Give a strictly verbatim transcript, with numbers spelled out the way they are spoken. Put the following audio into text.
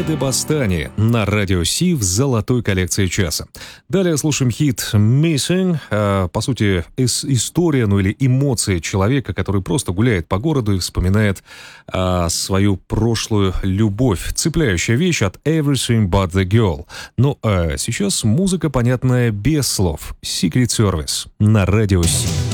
Марко де Бастани на радио Си в золотой коллекции часа. Далее слушаем хит «Missing». Э, по сути, ис- история, ну или эмоции человека, который просто гуляет по городу и вспоминает э, свою прошлую любовь. Цепляющая вещь от «Everything But The Girl». Ну а сейчас музыка, понятная без слов. «Secret Service» на радио Си.